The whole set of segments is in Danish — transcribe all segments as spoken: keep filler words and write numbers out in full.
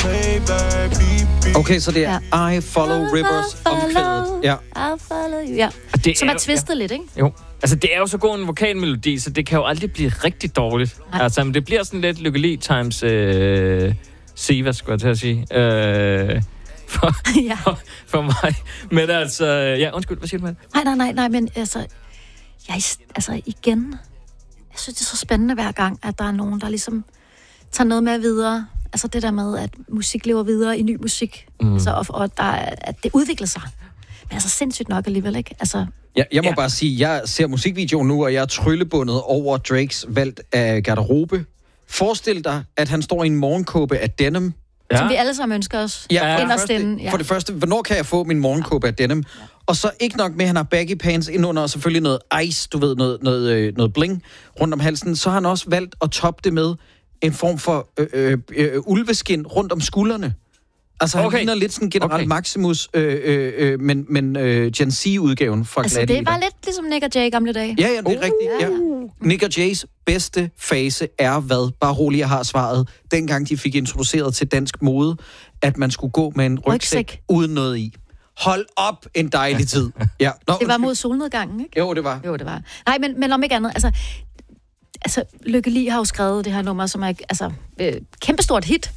Okay, så det er ja. I Follow Rivers omkvædet. Ja. I follow you. Ja. Som er twistet ja. lidt, ikke? Jo. Altså, det er jo så god en vokalmelodi, så det kan jo aldrig blive rigtig dårligt. Nej. Altså, men det bliver sådan lidt Lykke Li times øh, Siva, skulle jeg til at sige. Øh, for, ja. for, for mig. Men altså... Ja, undskyld, hvad siger du med det? Nej, nej, nej, nej, men altså... Jeg, altså, igen... Jeg synes, det er så spændende hver gang, at der er nogen, der ligesom tager noget med videre. Altså det der med, at musik lever videre i ny musik. Mm. Altså, og, og der, at det udvikler sig. Men altså sindssygt nok alligevel, ikke? Altså... Ja, jeg må ja. bare sige, jeg ser musikvideoen nu, og jeg er tryllebundet over Drakes valg af garderobe. Forestil dig, at han står i en morgenkåbe af denim. Ja. Som vi alle sammen ønsker os. Ja, for, det første, ja. for det første, hvornår kan jeg få min morgenkåbe af denim? Ja. Og så ikke nok med, at han har baggy pants indunder, og selvfølgelig noget ice, du ved, noget, noget, noget bling rundt om halsen. Så har han også valgt at toppe det med en form for øh, øh, øh, ulveskin rundt om skuldrene. Altså, han okay. ligner lidt sådan General okay. Maximus, øh, øh, øh, men, men øh, Gen Z-udgaven fra altså, Gladiator. Det var lidt ligesom Nick og Jay i gamle dage. Ja, ja, det er uh, rigtigt. Ja. Nick og Jays bedste fase er hvad? Bare roligt, jeg har svaret. Dengang de fik introduceret til dansk mode, at man skulle gå med en rygsæk, rygsæk. uden noget i. Hold op, en dejlig tid. Ja. Nå, det var mod solnedgangen, ikke? Jo, det var. Jo, det var. Nej, men, men om ikke andet, altså... Altså, Lykke Li har jo skrevet det her nummer, som er altså, øh, kæmpestort hit.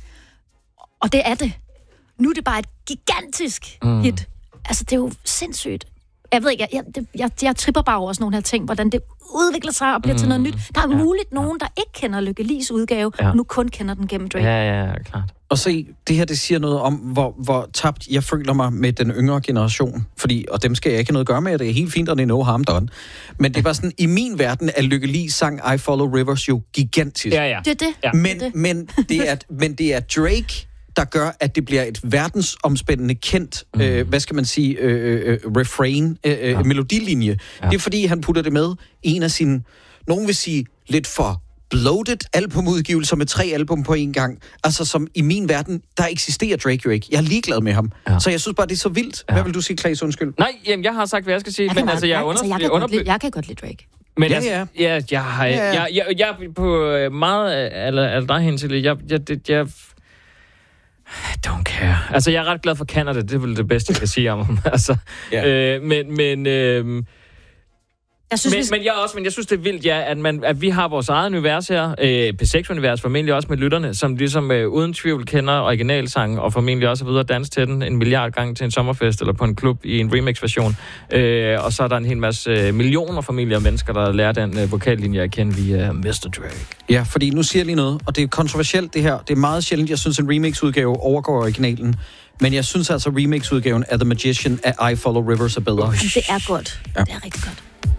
Og det er det. Nu er det bare et gigantisk mm. hit. Altså, det er jo sindssygt. Jeg ved ikke, jeg, jeg, jeg, jeg tripper bare over sådan nogle her ting, hvordan det udvikler sig og bliver mm. til noget nyt. Der er ja. muligt nogen, der ikke kender Lykke Lis udgave, ja. og nu kun kender den gennem Drake. Ja, ja, klart. Og se, det her, det siger noget om, hvor, hvor tabt jeg føler mig med den yngre generation. Fordi, og dem skal jeg ikke have noget at gøre med, det er helt fint, og det er no harm done. Men det var sådan, i min verden er Lykke Li's sang I Follow Rivers jo gigantisk. Ja, ja. Det er det. Ja. Men, det. Men, det er, men det er Drake, der gør, at det bliver et verdensomspændende kendt, mm. øh, hvad skal man sige, øh, øh, refrain, øh, øh, ja. melodilinje. Ja. Det er fordi, han putter det med i en af sine, nogen vil sige, lidt for bloated albumudgivelser med tre album på en gang. Altså, som i min verden, der eksisterer Drake jo ikke. Jeg er ligeglad med ham. Ja. Så jeg synes bare, det er så vildt. Ja. Hvad vil du sige, Claes? Undskyld. Nej, jamen, jeg har sagt, hvad jeg skal sige. Jeg men meget, altså, jeg, jeg, under, altså, jeg, kan under, lide, jeg kan godt lide Drake. Men ja, altså, ja. ja, jeg, har, ja, ja. Jeg, jeg, jeg er på meget eller, eller dig hen til jeg, jeg, jeg, jeg don't care. Altså, jeg er ret glad for Canada. Det er vel det bedste, jeg kan sige om ham. Altså, yeah. øh, men, men, øh, jeg synes, men, vi... men, jeg også, men jeg synes, det er vildt, ja, at, man, at vi har vores eget univers her. Øh, P seks-univers, formentlig også med lytterne, som ligesom øh, uden tvivl kender originalsangen, og formentlig også er videre at danse til den en milliard gange til en sommerfest, eller på en klub i en remix-version. Øh, og så er der en hel masse øh, millioner familier og mennesker, der lærer den øh, vokallinje at kende via mister Drake. Ja, fordi nu siger jeg lige noget, og det er kontroversielt det her. Det er meget sjældent, jeg synes, en remix-udgave overgår originalen. Men jeg synes altså, remix-udgaven af The Magician af I Follow Rivers er bedre. Det er godt. Ja. Det er rigtig godt.